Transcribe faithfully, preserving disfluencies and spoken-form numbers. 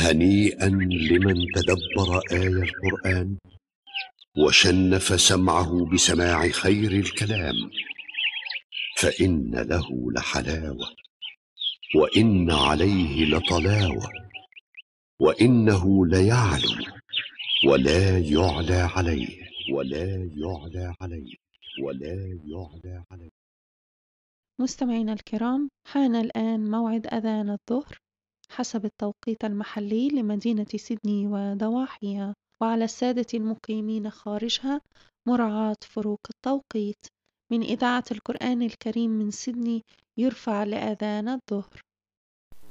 هنيئا لمن تدبر آي القرآن وشنف سمعه بسماع خير الكلام، فإن له لحلاوة وإن عليه لطلاوة، وإنه ليعلو ولا يعلى عليه ولا يعلى عليه ولا يعلى عليه. مستمعينا الكرام، حان الآن موعد أذان الظهر حسب التوقيت المحلي لمدينة سيدني وضواحيها، وعلى السادة المقيمين خارجها مراعاة فروق التوقيت. من إذاعة القرآن الكريم من سيدني يرفع لأذان الظهر.